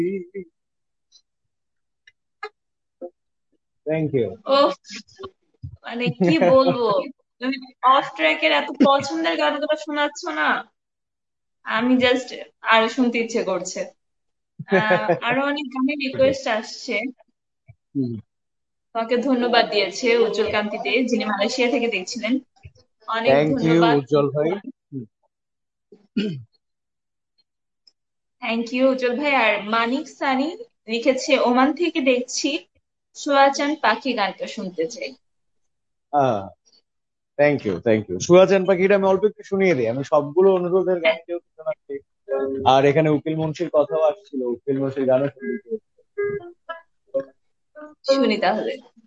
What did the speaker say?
Thank you. ও, মানে কি বলবো, তুমি অফ ট্র্যাকের এত পছন্দের গানগুলো শোনাচ্ছ না, আমি জাস্ট আরো শুনতে ইচ্ছে করছে। আরো অনেক গানের রিকোয়েস্ট আসছে। তোমাকে ধন্যবাদ দিয়েছে উজ্জ্বল কান্তি দে, যিনি মালয়েশিয়া থেকে দেখছিলেন। অনেক থ্যাংক ইউ ধন্যবাদ। উজ্জ্বল ভাই। থ্যাংক ইউ উজ্জ্বল ভাই। আর মানিক সানি লিখেছে, ওমান থেকে দেখছি, সোয়াচান পাখি গানটা শুনতে চাই। Thank you, thank you. সুহাচেন পাখিটা আমি অল্প একটু শুনিয়ে দিই। আমি সবগুলো অনুরোধের গান হ্যাঁ, যেহেতু শোনাচ্ছি, আর এখানে উকিল মুন্সির কথাও আসছিল, উকিল মুন্সির গানও শুনতে। শুনি তাহলে।